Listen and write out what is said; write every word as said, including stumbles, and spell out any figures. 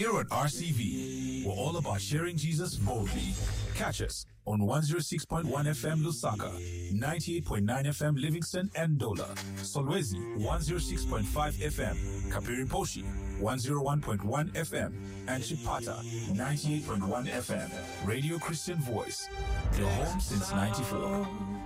Here at R C V, we're all about sharing Jesus boldly. Catch us on one oh six point one F M Lusaka, ninety-eight point nine F M Livingston and Dola, Solwezi one oh six point five F M, Kapiri Poshi one oh one point one F M, and Chipata ninety-eight point one F M. Radio Christian Voice, your home since ninety-four.